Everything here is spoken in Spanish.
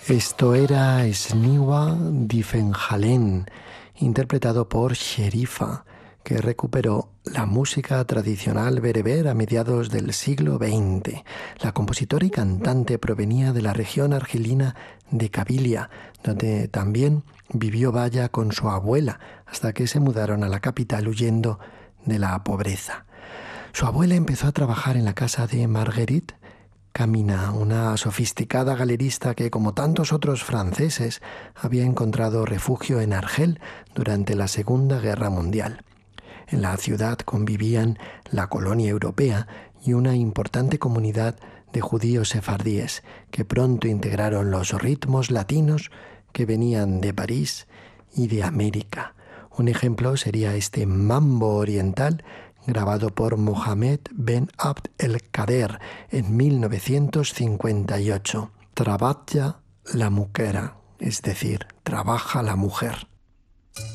Esto era Sniwa Difenjalén, interpretado por Sherifa, que recuperó la música tradicional bereber a mediados del siglo XX. La compositora y cantante provenía de la región argelina de Kabilia, donde también vivió Baya con su abuela, hasta que se mudaron a la capital huyendo de la pobreza. Su abuela empezó a trabajar en la casa de Marguerite Camina, una sofisticada galerista que, como tantos otros franceses, había encontrado refugio en Argel durante la Segunda Guerra Mundial. En la ciudad convivían la colonia europea y una importante comunidad de judíos sefardíes que pronto integraron los ritmos latinos que venían de París y de América. Un ejemplo sería este mambo oriental grabado por Mohamed Ben Abd el-Kader en 1958. Trabaja la muquera, es decir, trabaja la mujer.